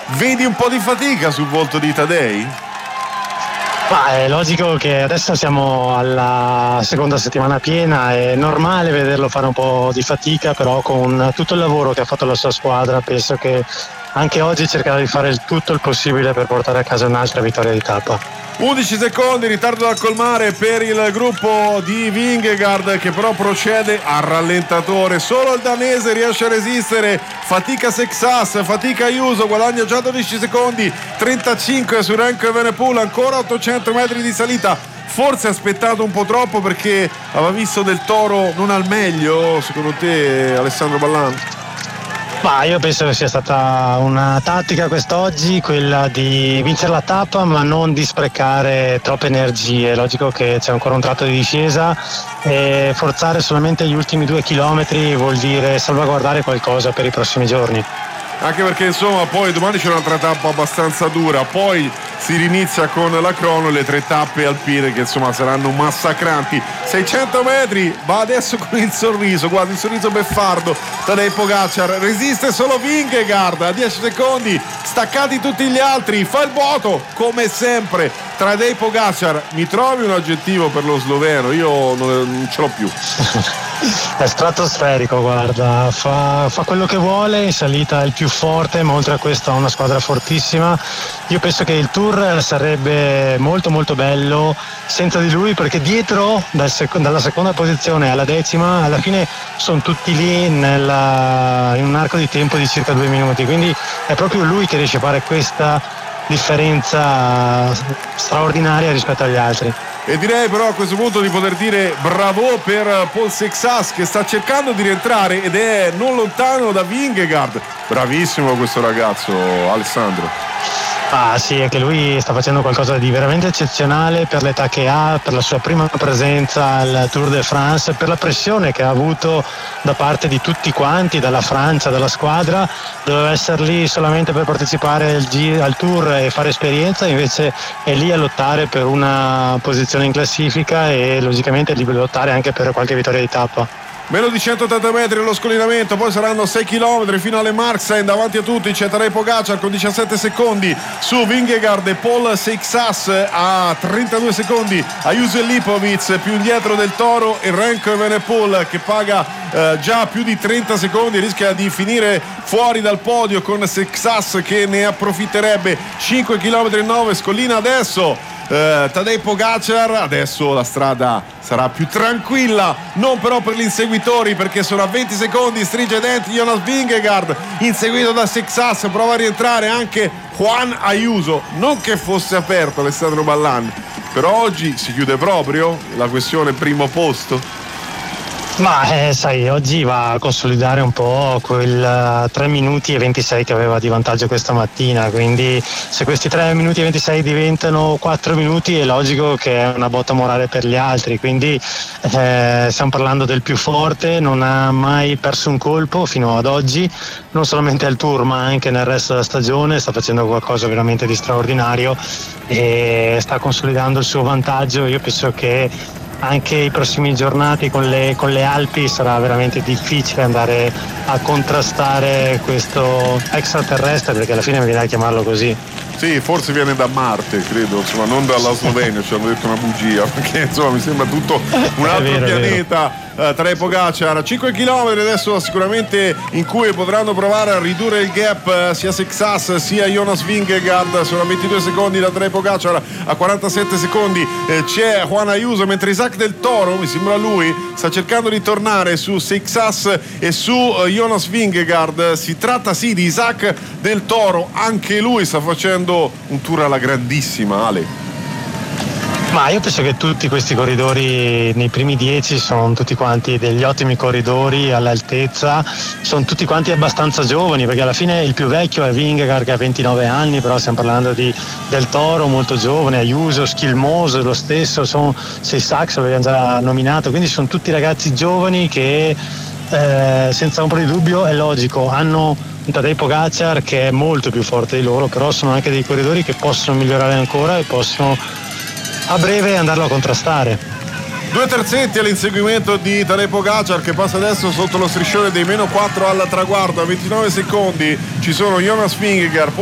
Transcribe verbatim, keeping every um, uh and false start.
vedi un po' di fatica sul volto di Tadej? Ma è logico che adesso siamo alla seconda settimana piena, è normale vederlo fare un po' di fatica, però con tutto il lavoro che ha fatto la sua squadra penso che anche oggi cercherà di fare il tutto il possibile per portare a casa un'altra vittoria di tappa. undici secondi, ritardo da colmare per il gruppo di Vingegaard, che però procede a rallentatore. Solo il danese riesce a resistere, fatica Sexas, fatica Ayuso, guadagna già dodici secondi, trentacinque su Renko Evenepoel, ancora ottocento metri di salita. Forse ha aspettato un po' troppo perché aveva visto Del Toro non al meglio, secondo te, Alessandro Ballan? Ma io penso che sia stata una tattica quest'oggi, quella di vincere la tappa ma non di sprecare troppe energie. È logico che c'è ancora un tratto di discesa e forzare solamente gli ultimi due chilometri vuol dire salvaguardare qualcosa per i prossimi giorni. Anche perché insomma poi domani c'è un'altra tappa abbastanza dura, poi si rinizia con la crono, le tre tappe alpine che insomma saranno massacranti. Seicento metri, va adesso con il sorriso, guarda il sorriso beffardo Tadej Pogačar, resiste solo Vingegaard a dieci secondi, staccati tutti gli altri, fa il vuoto come sempre. Tadej Pogačar, mi trovi un aggettivo per lo sloveno? Io non, non ce l'ho più. È stratosferico, guarda, fa, fa quello che vuole, in salita è il più forte, ma oltre a questo ha una squadra fortissima. Io penso che il Tour sarebbe molto molto bello senza di lui, perché dietro dal sec- dalla seconda posizione alla decima alla fine sono tutti lì nella, in un arco di tempo di circa due minuti, quindi è proprio lui che riesce a fare questa differenza straordinaria rispetto agli altri. E direi però a questo punto di poter dire bravo per Paul Sexas, che sta cercando di rientrare ed è non lontano da Vingegaard. Bravissimo questo ragazzo, Alessandro. Ah sì, anche lui sta facendo qualcosa di veramente eccezionale per l'età che ha, per la sua prima presenza al Tour de France, per la pressione che ha avuto da parte di tutti quanti, dalla Francia, dalla squadra. Doveva essere lì solamente per partecipare al, G- al Tour e fare esperienza, invece è lì a lottare per una posizione in classifica e logicamente è lì per lottare anche per qualche vittoria di tappa. Meno di centottanta metri allo scollinamento, poi saranno sei chilometri fino alle Markstein. Davanti a tutti c'è Tadej Pogačar con diciassette secondi su Vingegaard e Paul Sexas a trentadue secondi, Ayuso e Lipovic più indietro Del Toro e Renko Evenepoel che paga eh, già più di trenta secondi, rischia di finire fuori dal podio con Sexas che ne approfitterebbe. Cinque virgola nove chilometri, scollina adesso. Uh, Tadej Pogačar, adesso la strada sarà più tranquilla, non però per gli inseguitori, perché sono a venti secondi, stringe i denti Jonas Vingegaard, inseguito da Sexas, prova a rientrare anche Juan Ayuso, non che fosse aperto Alessandro Ballan, però oggi si chiude proprio la questione primo posto. Ma eh, sai, oggi va a consolidare un po' quel uh, tre minuti e ventisei che aveva di vantaggio questa mattina, quindi se questi tre minuti e ventisei diventano quattro minuti è logico che è una botta morale per gli altri, quindi eh, stiamo parlando del più forte, non ha mai perso un colpo fino ad oggi, non solamente al Tour ma anche nel resto della stagione, sta facendo qualcosa veramente di straordinario e sta consolidando il suo vantaggio. Io penso che anche i prossimi giornati con le, con le Alpi sarà veramente difficile andare a contrastare questo extraterrestre, perché alla fine mi viene a chiamarlo così. Sì, forse viene da Marte, credo, insomma, non dalla Slovenia, ci hanno detto una bugia, perché insomma mi sembra tutto un altro vero, pianeta. Uh, Tadej Pogačar, cinque chilometri adesso sicuramente in cui potranno provare a ridurre il gap uh, sia Sexas sia Jonas Vingegaard, sono a ventidue secondi da Tadej Pogačar, a quarantasette secondi eh, c'è Juan Ayuso, mentre Isaac Del Toro, mi sembra lui, sta cercando di tornare su Sexas e su uh, Jonas Vingegaard. Si tratta sì di Isaac Del Toro, anche lui sta facendo un tour alla grandissima, Ale. Ma io penso che tutti questi corridori nei primi dieci sono tutti quanti degli ottimi corridori all'altezza, sono tutti quanti abbastanza giovani, perché alla fine il più vecchio è Vingegaard che ha ventinove anni, però stiamo parlando di Del Toro molto giovane, Ayuso, Skilmose lo stesso, sono sei Sachs l'abbiamo già nominato, quindi sono tutti ragazzi giovani che eh, senza un po' di dubbio è logico, hanno un Tadej Pogačar che è molto più forte di loro, però sono anche dei corridori che possono migliorare ancora e possono a breve andarlo a contrastare. Due terzetti all'inseguimento di Tadej Pogačar che passa adesso sotto lo striscione dei meno quattro al traguardo, a ventinove secondi ci sono Jonas Vingegaard,